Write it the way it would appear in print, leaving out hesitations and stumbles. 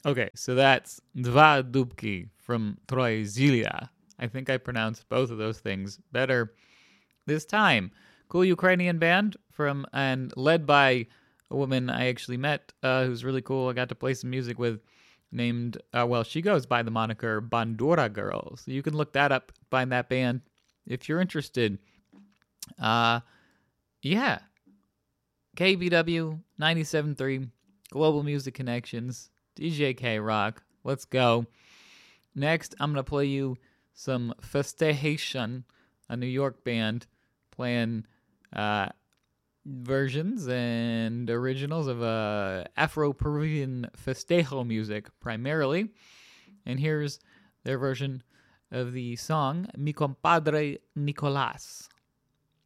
Okay, so that's Dva Dubki from Troyzilia. I think I pronounced both of those things better this time. Cool Ukrainian band from and led by a woman I actually met who's really cool. I got to play some music with, named she goes by the moniker Bandura Girl. So you can look that up, find that band if you're interested. Yeah. KBW 97.3 Global Music Connections, DJ K Rock. Let's go. Next, I'm going to play you some Festejation, a New York band playing versions and originals of Afro-Peruvian festejo music primarily. And here's their version of the song Mi Compadre Nicolás.